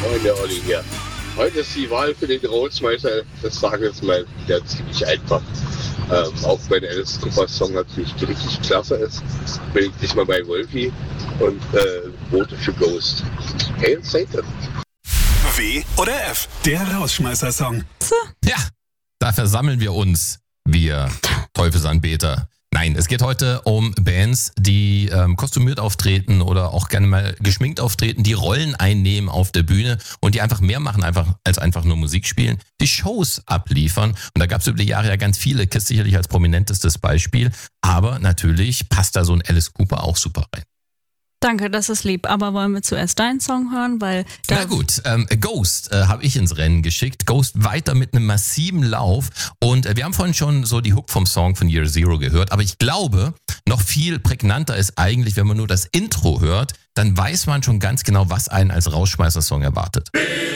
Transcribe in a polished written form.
Moin, der Olli hier. Heute ist die Wahl für den Rausschmeißer des Tages mal wieder ziemlich einfach. Auch wenn Alice Cooper Song natürlich richtig klasse ist, bin ich diesmal bei Wolfie und vote für Ghost. Hail Satan. W oder F? Der Rausschmeißer-Song. Ja, da versammeln wir uns, wir Teufelsanbeter. Nein, es geht heute um Bands, die kostümiert auftreten oder auch gerne mal geschminkt auftreten, die Rollen einnehmen auf der Bühne und die einfach mehr machen als einfach nur Musik spielen, die Shows abliefern. Und da gab es über die Jahre ja ganz viele, Kiss sicherlich als prominentestes Beispiel, aber natürlich passt da so ein Alice Cooper auch super rein. Danke, das ist lieb. Aber wollen wir zuerst deinen Song hören? Weil Na gut, Ghost habe ich ins Rennen geschickt. Ghost weiter mit einem massiven Lauf. Und wir haben vorhin schon so die Hook vom Song von Year Zero gehört. Aber ich glaube, noch viel prägnanter ist eigentlich, wenn man nur das Intro hört, dann weiß man schon ganz genau, was einen als Rausschmeißer-Song erwartet.